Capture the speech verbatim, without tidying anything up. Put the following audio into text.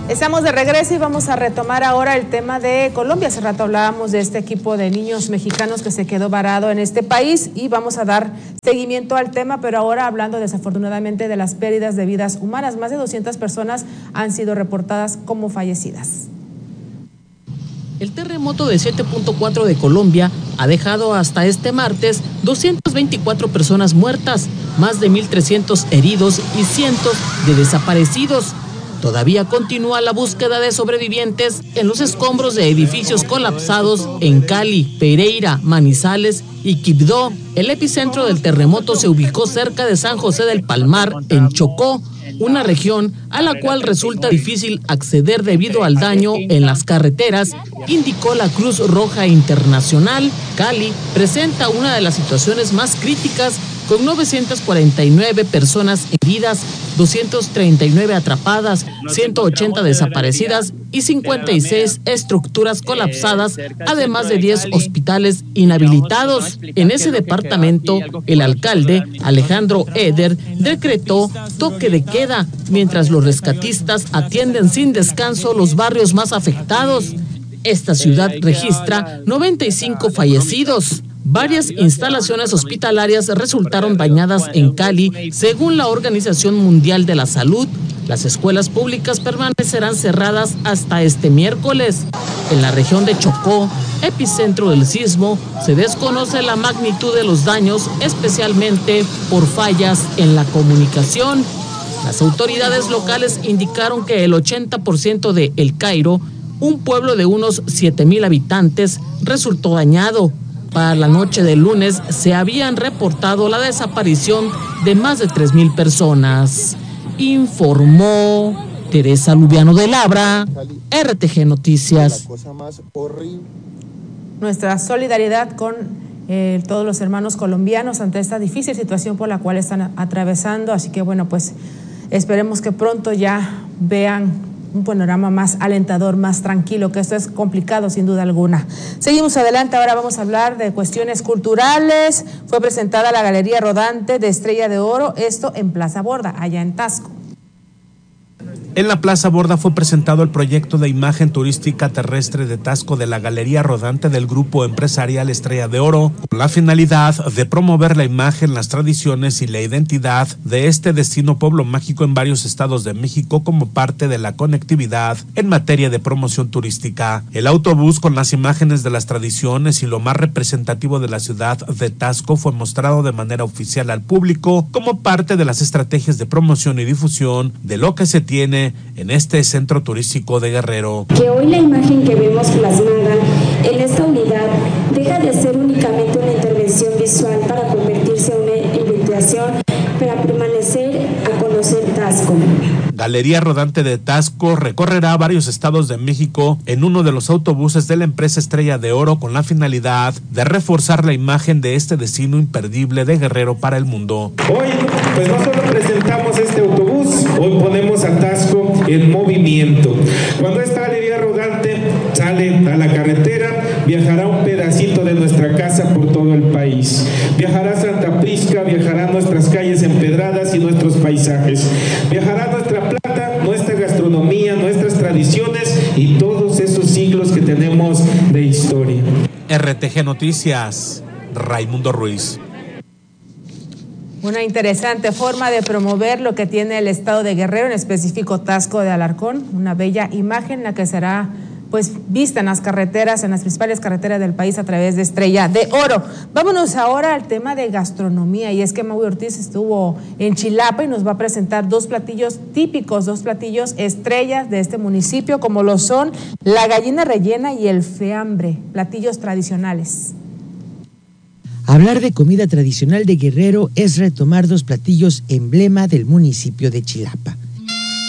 Estamos de regreso y vamos a retomar ahora el tema de Colombia. Hace rato hablábamos de este equipo de niños mexicanos que se quedó varado en este país y vamos a dar seguimiento al tema, pero ahora hablando desafortunadamente de las pérdidas de vidas humanas. Más de doscientas personas han sido reportadas como fallecidas. El terremoto de siete punto cuatro de Colombia ha dejado hasta este martes doscientas veinticuatro personas muertas, más de mil trescientos heridos y cientos de desaparecidos. Todavía continúa la búsqueda de sobrevivientes en los escombros de edificios colapsados en Cali, Pereira, Manizales y Quibdó. El epicentro del terremoto se ubicó cerca de San José del Palmar, en Chocó, una región a la cual resulta difícil acceder debido al daño en las carreteras, indicó la Cruz Roja Internacional. Cali presenta una de las situaciones más críticas, con novecientas cuarenta y nueve personas heridas, doscientas treinta y nueve atrapadas, ciento ochenta desaparecidas y cincuenta y seis estructuras colapsadas, además de diez hospitales inhabilitados. En ese departamento, el alcalde, Alejandro Eder, decretó toque de queda, mientras los rescatistas atienden sin descanso los barrios más afectados. Esta ciudad registra noventa y cinco fallecidos. Varias instalaciones hospitalarias resultaron dañadas en Cali, según la Organización Mundial de la Salud. Las escuelas públicas permanecerán cerradas hasta este miércoles. En la región de Chocó, epicentro del sismo, se desconoce la magnitud de los daños, especialmente por fallas en la comunicación. Las autoridades locales indicaron que el ochenta por ciento de El Cairo, un pueblo de unos siete mil habitantes, resultó dañado. Para la noche del lunes se habían reportado la desaparición de más de tres mil personas. Informó Teresa Lubiano de Labra, R T G Noticias. Nuestra solidaridad con eh, todos los hermanos colombianos ante esta difícil situación por la cual están atravesando, así que bueno, pues esperemos que pronto ya vean un panorama más alentador, más tranquilo, que esto es complicado sin duda alguna. Seguimos adelante, ahora vamos a hablar de cuestiones culturales. Fue presentada la Galería Rodante de Estrella de Oro, esto en Plaza Borda, allá en Tasco. En la Plaza Borda fue presentado el proyecto de imagen turística terrestre de Tasco de la Galería Rodante del grupo empresarial Estrella de Oro, con la finalidad de promover la imagen, las tradiciones y la identidad de este destino pueblo mágico en varios estados de México como parte de la conectividad en materia de promoción turística. El autobús con las imágenes de las tradiciones y lo más representativo de la ciudad de Tasco fue mostrado de manera oficial al público como parte de las estrategias de promoción y difusión de lo que se tiene en este centro turístico de Guerrero. Que hoy la imagen que vemos plasmada en esta unidad deja de ser únicamente una intervención visual para convertirse en una invitación para permanecer a conocer Tasco. Galería Rodante de Tasco recorrerá varios estados de México en uno de los autobuses de la empresa Estrella de Oro con la finalidad de reforzar la imagen de este destino imperdible de Guerrero para el mundo. Hoy, pues no solo presentamos este autobús, hoy ponemos a Tasco en movimiento. Cuando esta Galería Rodante sale a la carretera, viajará un pedacito de nuestra casa por todo el país. Viajará a Santa Prisca, viajará a nuestras calles empedradas y nuestros paisajes. Viajará a nuestra plata, nuestra gastronomía, nuestras tradiciones y todos esos siglos que tenemos de historia. R T G Noticias, Raimundo Ruiz. Una interesante forma de promover lo que tiene el estado de Guerrero, en específico Tasco de Alarcón, una bella imagen en la que será pues vista en las carreteras, en las principales carreteras del país a través de Estrella de Oro. Vámonos ahora al tema de gastronomía, y es que Maui Ortiz estuvo en Chilapa y nos va a presentar dos platillos típicos, dos platillos estrellas de este municipio, como lo son la gallina rellena y el feambre, platillos tradicionales. Hablar de comida tradicional de Guerrero es retomar dos platillos emblema del municipio de Chilapa.